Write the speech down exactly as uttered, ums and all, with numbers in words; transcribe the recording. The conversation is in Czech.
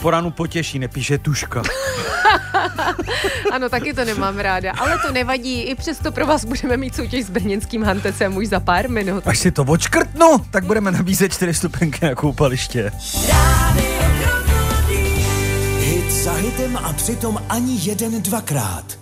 po ránu potěší, nepíše tuška. Ano, taky to nemám ráda, ale to nevadí, i přesto pro vás budeme mít soutěž s brněnským Hantecem už za pár minut. Až si to odškrtnu, tak budeme nabízet čtyři stupenky na koupaliště. Hit za hitem a přitom ani jeden dvakrát.